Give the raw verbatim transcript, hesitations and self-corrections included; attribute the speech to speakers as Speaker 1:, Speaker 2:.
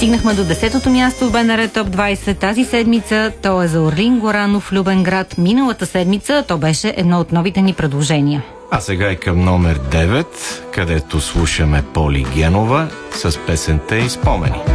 Speaker 1: Стигнахме до десетото място в БНР Топ двайсет тази седмица. То е за Орлин Горанов, Любен град. Миналата седмица то беше едно от новите ни предложения.
Speaker 2: А сега и към номер девет, където слушаме Поли Генова с песента и спомени.